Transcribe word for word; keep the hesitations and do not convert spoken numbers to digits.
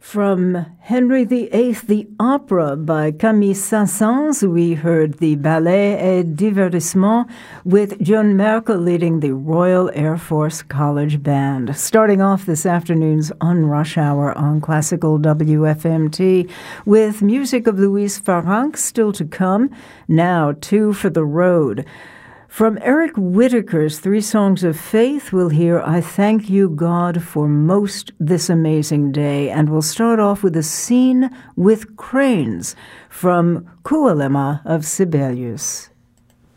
From Henry the Eighth, the opera by Camille Saint-Saëns, we heard the Ballet et Divertissement with Joan Merkel leading the Royal Air Force College Band. Starting off this afternoon's On Rush Hour on Classical W F M T with music of Louise Farrenc still to come. Now, Two for the Road. From Eric Whitacre's Three Songs of Faith, we'll hear I Thank You, God, for Most This Amazing Day. And we'll start off with a scene with cranes from Kuolema of Sibelius.